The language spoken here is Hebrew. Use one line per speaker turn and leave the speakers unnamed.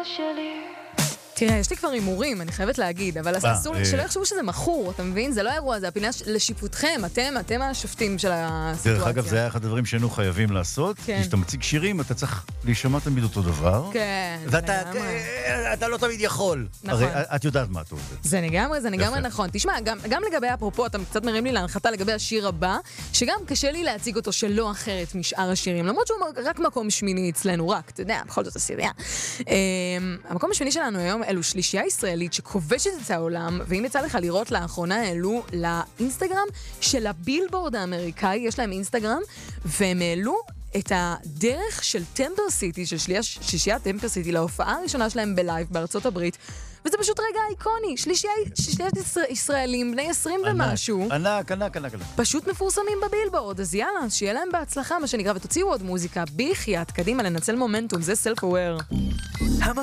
שלי.
תראה, יש לי כבר הימורים, אני חייבת להגיד, אבל אסור שלא יחשבו שזה מכור, אתה מבין? זה לא אירוע, זה הפינה לשיפוטכם, אתם השופטים של הסיטואציה.
דרך אגב, זה היה אחד הדברים שהיינו חייבים לעשות, כשאתה מציג שירים, אתה צריך להישמע תמיד אותו דבר.
כן.
ואתה לא תמיד יכול.
נכון.
הרי את יודעת מה אתה עובד.
זה לגמרי נכון. תשמע, גם לגבי אפרופו, אתה קצת מרים לי להנחתה לגבי השיר הבא, שגם קשה לי להציג אותו שלא אחרת משאר השירים, למרות שהוא רק מקום שמיני אצלנו, רק, אתה יודע, בכל זאת הסירייה. המקום השמיני שלנו היום אלו שלישייה ישראלית שכובשת את העולם, ואם יצא לך לראות לאחרונה העלו לאינסטגרם של הבילבורד האמריקאי, יש להם אינסטגרם, והם העלו את הדרך של טמפר סיטי, של שלישיית טמפר סיטי, להופעה הראשונה שלהם בלייב בארצות הברית, וזה פשוט רגע איקוני, שלישיית ישראלים, בני 20 ומשהו.
ענק.
פשוט מפורסמים בבילבורד, אז יאללה, שיהיה להם בהצלחה, מה שנקרא, ותוציאו עוד מוזיקה, בחייאת, קדימה, לנצל מומנטום, זה self-aware.